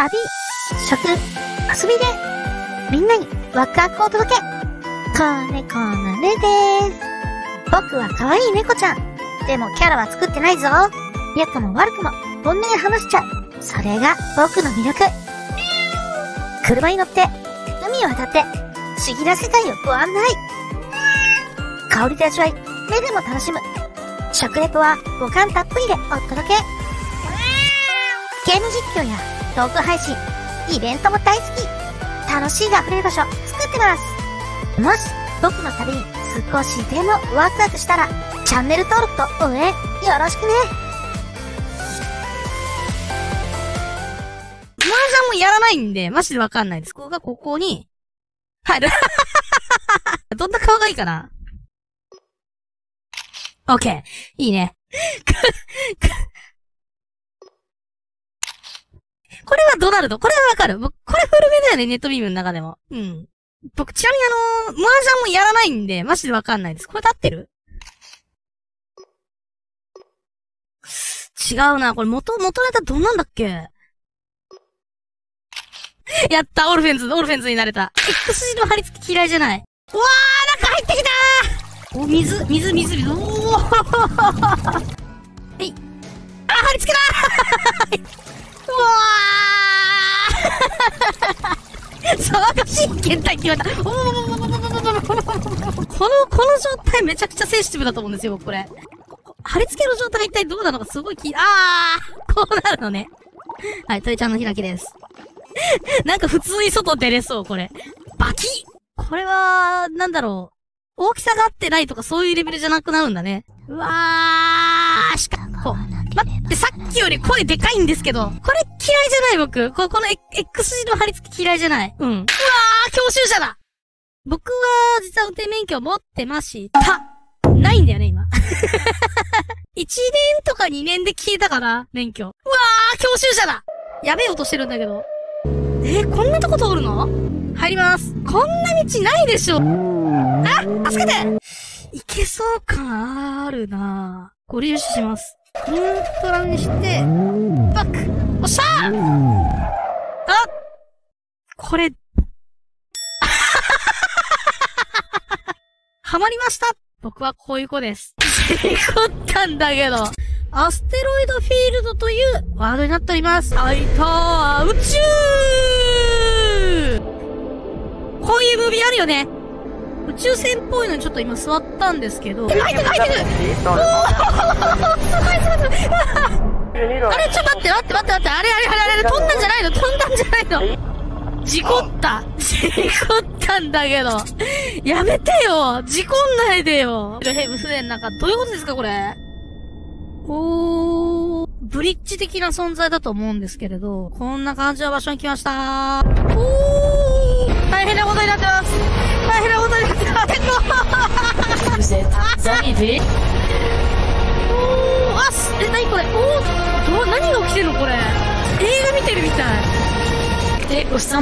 旅、食、遊びで、みんなにワクワクを届け。子猫のねです。僕は可愛い猫ちゃん。でもキャラは作ってないぞ。良くも悪くも本音で話しちゃう。それが僕の魅力。車に乗って、海を渡って、不思議な世界をご案内。香りで味わい、目でも楽しむ。食レポは五感たっぷりでお届け。ゲーム実況やトーク配信、イベントも大好き。楽しいが溢れる場所作ってます。もし僕の旅に少しでもワクワクしたら、チャンネル登録と応援よろしくね。 麻雀もやらないんで、マジでわかんないです。ここに、入る。どんな顔がいいかな？オッケー。いいね。これはドナルド。これはわかる。僕、これ古めだよね、ネットビームの中でも。うん。僕、ちなみに麻雀もやらないんで、マジでわかんないです。これで合ってる？違うな。これ元ネタどんなんだっけ？やった、オルフェンズになれた。X 字の貼り付き嫌いじゃない。うわー、中入ってきたー！お、水。おーはい。あ、貼り付けたーうわー騒がしい検体って言われた。この状態めちゃくちゃセンシティブだと思うんですよ、僕これ。貼り付けの状態が一体どうなのかすごいこうなるのね。はい、鳥ちゃんの開きです。なんか普通に外出れそう、これ。バキッ！これは、なんだろう。大きさが合ってないとかそういうレベルじゃなくなるんだね。うわー、待って、さっきより声でかいんですけど、これ嫌いじゃない僕。この X 字の貼り付き嫌いじゃない。うん。うわー、教習車だ！僕は、実は運転免許を持ってました。ないんだよね、今。1年とか2年で消えたかな、免許。うわー、教習車だ！やべえ音してるんだけど。こんなとこ通るの？入ります。こんな道ないでしょ。助けて！いけそう感あるなぁ。ご利用します。ニュートラルにして、バック！おっしゃー！これ、ハマりました！僕はこういう子です。事故ったんだけど。アステロイドフィールドというワードになっております。はいたー、宇宙！こういうムービーあるよね。宇宙船っぽいのにちょっと今座ったんですけど。入ってるおーすごいあれちょっと待って。あれ、飛んだんじゃないの事故ったんだけど。やめてよ事故んないでよヘブ船の中、どういうことですかこれブリッジ的な存在だと思うんですけれど、こんな感じの場所に来ました。大変なことになってます。何これ何が起きてるのこれ。映画見てるみたい。